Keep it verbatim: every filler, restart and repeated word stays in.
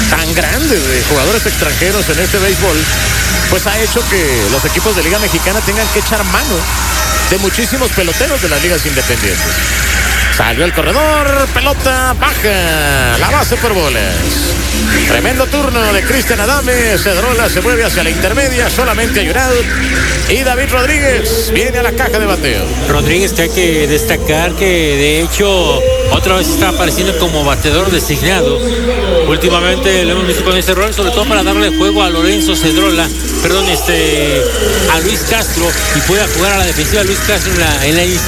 tan grande de jugadores extranjeros en este béisbol, pues ha hecho que los equipos de Liga Mexicana tengan que echar mano de muchísimos peloteros de las ligas independientes. Salió el corredor, pelota baja, la base por bolas. Tremendo turno de Cristian Adame. Cedrola se mueve hacia la intermedia, solamente hay un out. Y David Rodríguez viene a la caja de bateo. Rodríguez, que hay que destacar que de hecho otra vez está apareciendo como bateador designado. Últimamente lo hemos visto con ese rol, sobre todo para darle juego a Lorenzo Cedrola, perdón, este, a Luis Castro, y pueda jugar a la defensiva Luis Castro en la, en la